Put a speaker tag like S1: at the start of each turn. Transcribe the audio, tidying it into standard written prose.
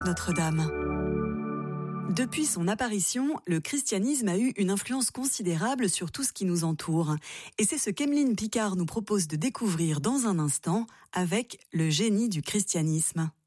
S1: Notre-Dame. Depuis son apparition, le christianisme a eu une influence considérable sur tout ce qui nous entoure. Et c'est ce qu'Emeline Picard nous propose de découvrir dans un instant avec le génie du christianisme.